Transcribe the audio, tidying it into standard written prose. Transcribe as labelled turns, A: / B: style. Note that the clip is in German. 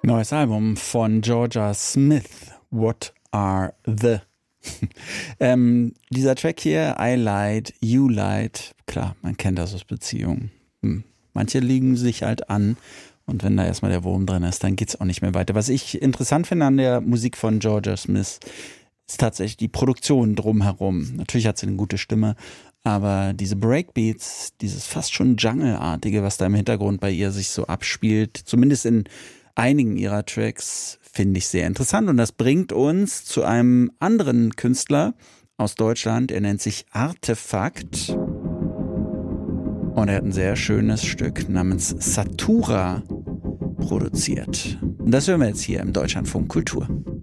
A: Neues Album von Georgia Smith. What are the? Dieser Track hier, I Lied, You Lied, klar, man kennt das aus Beziehungen. Manche liegen sich halt an und wenn da erstmal der Wurm drin ist, dann geht's auch nicht mehr weiter. Was ich interessant finde an der Musik von Georgia Smith, ist tatsächlich die Produktion drumherum. Natürlich hat sie eine gute Stimme, aber diese Breakbeats, dieses fast schon Jungle-artige, was da im Hintergrund bei ihr sich so abspielt, zumindest in einigen ihrer Tracks, finde ich sehr interessant. Und das bringt uns zu einem anderen Künstler aus Deutschland. Er nennt sich Artefakt. Und er hat ein sehr schönes Stück namens Satura produziert. Und das hören wir jetzt hier im Deutschlandfunk Kultur.